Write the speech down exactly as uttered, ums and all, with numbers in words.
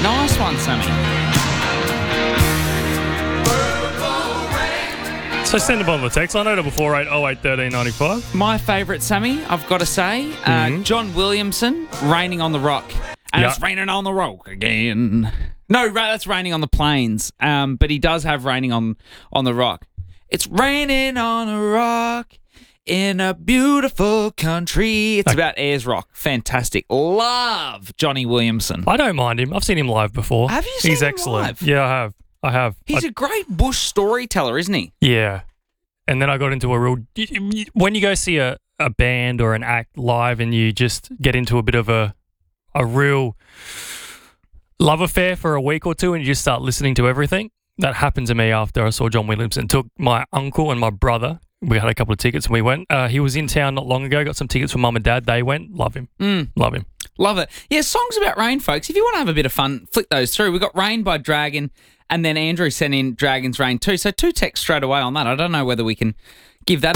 Nice one, Sammy. So send them on the text. I know double four eight oh eight thirteen ninety five. My favourite, Sammy, I've got to say, uh, Mhm. John Williamson, Raining on the Rock. And Yeah. it's raining on the rock again. No, ra- that's Raining on the Plains. Um, but he does have Raining on, on the Rock. It's raining on a rock in a beautiful country. It's about Ayers Rock. Fantastic. Love Johnny Williamson. I don't mind him. I've seen him live before. Have you seen He's him excellent. live? Yeah, I have. I have. He's I- a great bush storyteller, isn't he? Yeah. And then I got into a real... When you go see a, a band or an act live and you just get into a bit of a a real love affair for a week or two and you just start listening to everything, that happened to me after I saw John Williamson. Took my uncle and my brother. We had a couple of tickets and we went. Uh, he was in town not long ago. Got some tickets for mum and dad. They went. Love him. Mm. Love him. Love it. Yeah, songs about rain, folks. If you want to have a bit of fun, flick those through. We got Rain by Dragon, and then Andrew sent in Dragon's Rain too. So two texts straight away on that. I don't know whether we can give that